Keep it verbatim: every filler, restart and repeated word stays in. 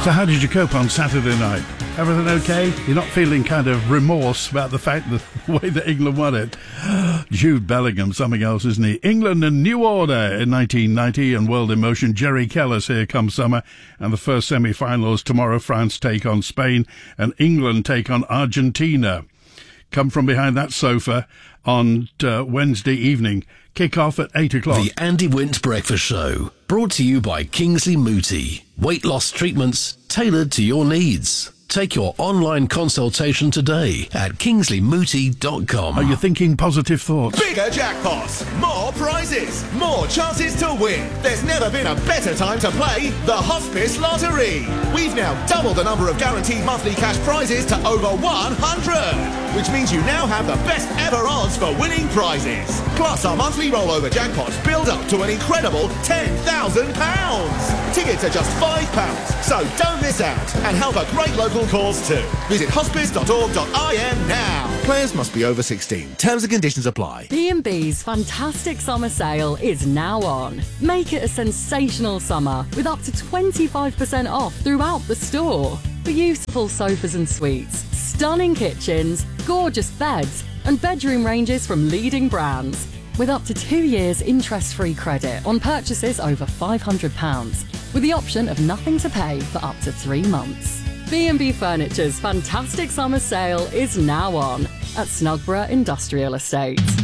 So how did you cope on Saturday night? Everything okay? You're not feeling kind of remorse about the fact that the way that England won it? Jude Bellingham, something else, isn't he? England and New Order in nineteen ninety and World in Motion. Jerry Kellis, Here Comes Summer. And the first semi-finals tomorrow. France take on Spain and England take on Argentina. Come from behind that sofa on uh, Wednesday evening. Kick off at eight o'clock. The Andy Wint Breakfast Show, brought to you by Kingsley Mooti. Weight loss treatments tailored to your needs. Take your online consultation today at kingsley mooti dot com. Are you thinking positive thoughts? Bigger jackpots, more prizes, more chances to win. There's never been a better time to play the Hospice Lottery. We've now doubled the number of guaranteed monthly cash prizes to over one hundred, which means you now have the best ever odds for winning prizes. Plus, our monthly rollover jackpots build up to an incredible ten thousand pounds. Tickets are just five pounds, so don't miss out and help a great local cause too. Visit hospice dot org dot I N now. Players must be over sixteen. Terms and conditions apply. B and B's fantastic summer sale is now on. Make it a sensational summer with up to twenty-five percent off throughout the store. Beautiful sofas and suites, stunning kitchens, gorgeous beds, and bedroom ranges from leading brands. With up to two years interest-free credit on purchases over five hundred pounds, with the option of nothing to pay for up to three months. B and B Furniture's fantastic summer sale is now on at Snugborough Industrial Estate.